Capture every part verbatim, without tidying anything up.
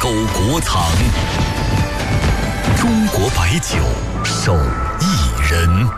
购国藏，中国白酒手艺人。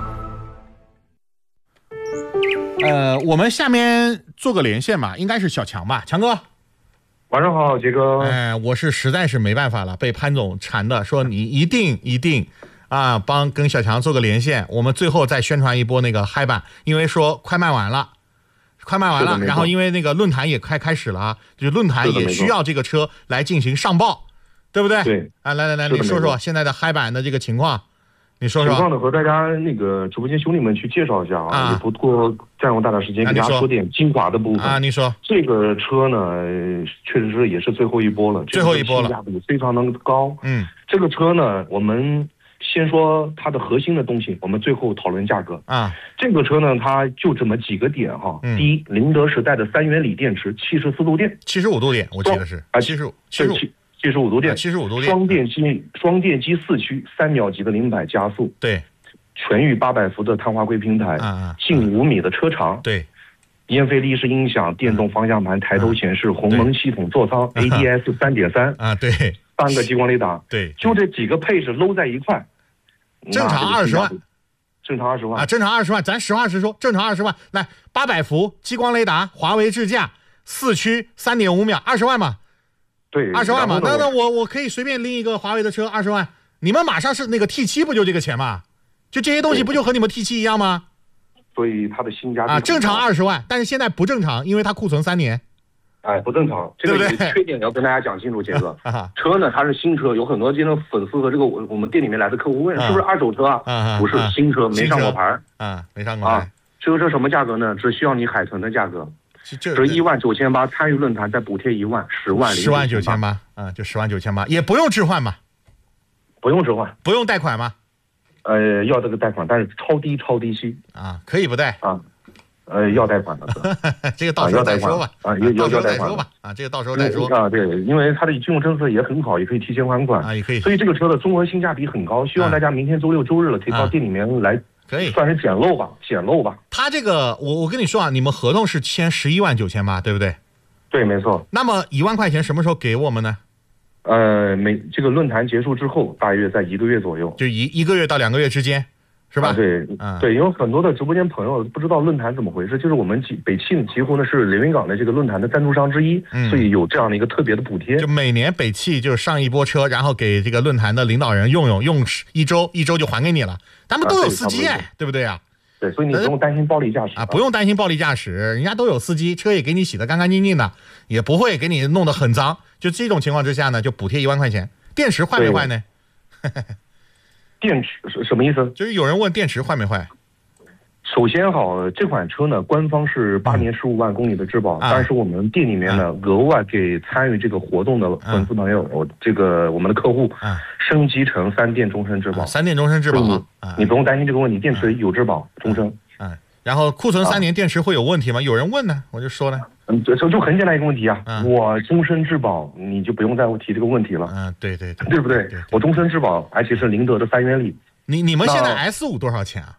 呃，我们下面做个连线吧，应该是小强吧，强哥。 晚上好，杰哥。 哎、呃，我是实在是没办法了，被潘总缠的，说你一定一定啊，帮跟小强做个连线，我们最后再宣传一波那个嗨版，因为说快卖完了。快卖完了，然后因为那个论坛也快开始了，就是论坛也需要这个车来进行上报，对不对？ 对啊，来来来，你说说现在的嗨版的这个情况，你说说。 情况呢，和大家那个直播间兄弟们去介绍一下啊，啊也不多占用大家时间，给大家说点精华的部分啊。你说这个车呢，确实是也是最后一波了， 最后一波了， 性价比非常的高。 嗯， 这个车呢，我们先说它的核心的东西，我们最后讨论价格啊。 这个车呢，它就这么几个点哈。 嗯、 第一，宁德时代的三元锂电池，七十四度电， 七十五度电，我记得是啊， 七十五，七十五， 七十五度电， 七十五度电， 双电机，双电机四驱，三秒级的零百加速， 对， 全域八百伏的碳化硅平台， 啊、 近五米的车长， 对， 烟飞利式音响，电动方向盘，抬头显示，鸿蒙系统座舱 ，A D S 三点三啊，对， 三个激光雷达， 对， 就这几个配置搂在一块。 正常二十万， 正常二十万啊，正常二十万，咱实话实说，正常二十万。来，八百伏激光雷达，华为智驾，四驱，三点五秒，二十万嘛？ 对， 二十万嘛。那那我我可以随便拎一个华为的车，二十万。你们马上是那个 T 七不就这个钱吗？就这些东西不就和你们 T 七一样吗？ 所以它的性价比啊，正常二十万，但是现在不正常，因为它库存三年。 哎，不正常，这个有缺点要跟大家讲清楚，杰哥。车呢，它是新车，有很多今天粉丝和这个我我们店里面来的客户问，是不是二手车啊？ 啊不是，新车，没上过牌啊，没上过牌。 啊，这个车什么价格呢？只需要你海豚的价格，是一万九千八，参与论坛再补贴一万，十万零十万九千八啊，就十万九千八，也不用置换嘛， 不用置换， 不用贷款吗？ 呃，要这个贷款，但是超低超低息啊，可以不贷啊。呃，要贷款的， 这个到时候再说吧。 啊，要到时候再说吧。啊，这个到时候再说啊。对，因为它的金融政策也很好，也可以提前还款啊，也可以。 所以这个车的综合性价比很高，希望大家明天周六周日了，可以到店里面来， 可以算是捡漏吧，捡漏吧。 他这个，我我跟你说啊，你们合同是签十一万九千八，对不对？ 对，没错。 那么一万块钱什么时候给我们呢？ 呃，每这个论坛结束之后，大约在一个月左右， 就一一个月到两个月之间。是吧？ 啊、对， 嗯， 对，因为很多的直播间朋友不知道论坛怎么回事，就是我们北汽几乎呢是连云港的这个论坛的赞助商之一， 嗯、 所以有这样的一个特别的补贴。 就每年北汽就上一波车，然后给这个论坛的领导人用用，用一周，一周就还给你了。他们都有司机哎、啊，对不对啊？ 对，所以你不用担心暴力驾驶啊，不用担心暴力驾驶，人家都有司机，车也给你洗得干干净净的，也不会给你弄得很脏。就这种情况之下呢，就补贴一万块钱。电池坏没坏呢？ 电池是什么意思？ 就是有人问电池坏没坏。 首先好，这款车呢，官方是八年十五万公里的质保， 啊、 但是我们店里面呢，额外给参与这个活动的粉丝朋友，啊、这个我们的客户， 啊、 升级成三电终身质保。 啊、三电终身质保， 你, 你不用担心这个问题，电池有质保，终身。 嗯、啊啊，然后库存三年，电池会有问题吗？有人问呢，我就说呢。 嗯，这就很简单一个问题啊， 啊我终身质保，你就不用再提这个问题了。 嗯、啊，对对对， 对不对？对对对，我终身质保，而且是宁德的三元锂。 你你们现在 S 五多少钱啊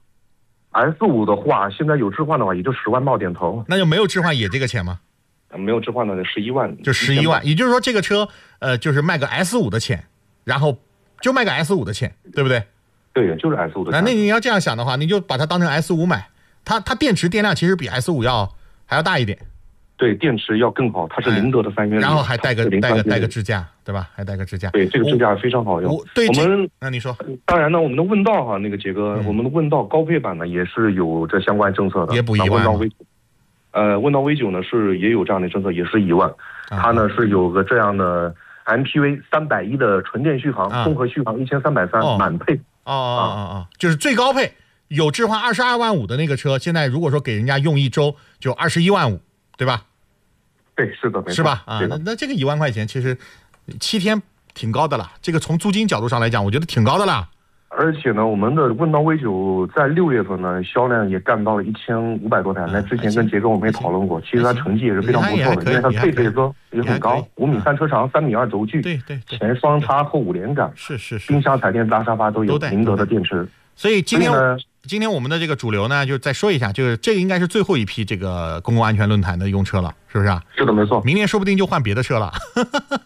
？S 五的话，现在有置换的话，也就十万冒点头。 那就没有置换也这个钱吗？ 没有置换的十一万， 就十一万。也就是说，这个车呃，就是卖个 S 五的钱，然后就卖个 S 五的钱，对不对？ 对，就是 S 五的钱。 那那你要这样想的话，你就把它当成 S 五买，它它电池电量其实比 S 五要还要大一点。 对，电池要更好，它是宁德的三元锂， 然后还带个带个带个支架，对吧？还带个支架。 对，这个支架非常好用。 我对我们那你说， 当然呢，我们的问道哈，那个杰哥， 嗯、 我们的问道高配版呢也是有这相关政策的， 也补一万。 问道 V 九，呃，问道 V 九呢是也有这样的政策，也是一万。 啊、 它呢是有个这样的 M P V 三百一的纯电续航，综、啊、合续航一千三百三，满配。 哦哦哦哦，就是最高配有置换二十二万五的那个车，现在如果说给人家用一周就二十一万五，对吧？ 对，是的， 是吧？啊，那那这个一万块钱其实七天挺高的了。这个从租金角度上来讲，我觉得挺高的啦。 而且呢，我们的问道 V 九在六月份呢销量也干到了一千五百多台。那、嗯、之前跟杰哥我们也讨论过，其实它成绩也是非常不错的，因为它配置车也很高，五米三车长，三米二轴距， 对对， 前双叉后五连杆， 是是是， 冰箱、彩电、大沙发都有，宁德的电池。 所以今天今天我们的这个主流呢，就再说一下，就是这个应该是最后一批这个公共安全论坛的用车了，是不是啊？ 是的，没错。 明年说不定就换别的车了。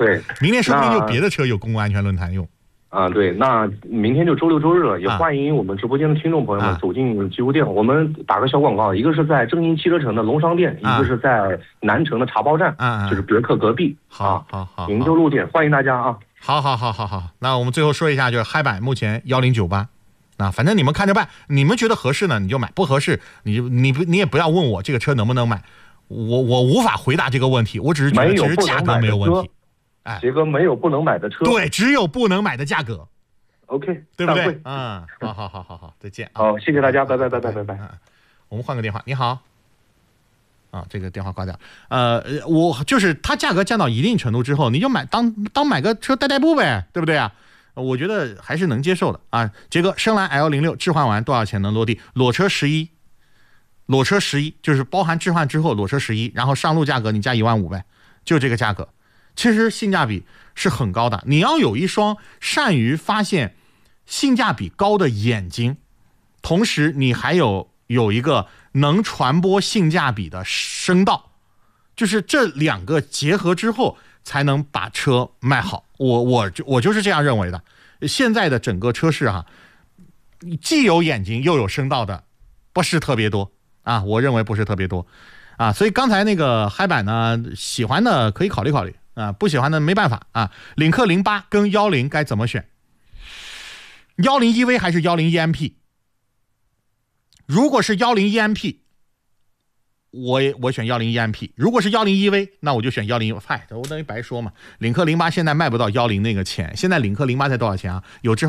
对， 明天说不定就别的车有公共安全论坛用。 啊，对，那明天就周六周日了，也欢迎我们直播间的听众朋友们走进吉福店。我们打个小广告，一个是在正兴汽车城的龙商店，一个是在南城的茶包站，就是别克隔壁。 好好好， 鄞州路店，欢迎大家啊！ 好好好好好，那我们最后说一下，就是嗨百目前幺零九八，那反正你们看着办，你们觉得合适呢你就买，不合适你你你也不要问我这个车能不能买，我我无法回答这个问题，我只是觉得只是价格没有问题。 哎，杰哥没有不能买的车， 对，只有不能买的价格。 OK， 对不对？嗯，好好好好好，再见。 好，谢谢大家，拜拜拜拜拜拜。 嗯，我们换个电话，你好。啊，这个电话挂掉。呃，我就是它价格降到一定程度之后，你就买当当买个车代代步呗，对不对啊？我觉得还是能接受的啊。杰哥，深蓝 L 零六置换完多少钱能落地？裸车十一，裸车十一就是包含置换之后裸车十一，然后上路价格你加一万五呗，就这个价格。其实性价比是很高的，你要有一双善于发现性价比高的眼睛，同时你还有有一个能传播性价比的声道，就是这两个结合之后才能把车卖好。我我我就是这样认为的。现在的整个车市啊，既有眼睛又有声道的不是特别多啊，我认为不是特别多啊。所以刚才那个嗨版呢，喜欢的可以考虑考虑啊，不喜欢的没办法啊。领克零八跟幺零该怎么选？幺零 E V 还是幺零 E M P？ 如果是幺零 E M P， 我也我选幺零 E M P。 如果是幺零 E V， 那我就选幺零。嗨，我等于白说嘛。领克零八现在卖不到幺零那个钱，现在领克零八才多少钱啊？有之后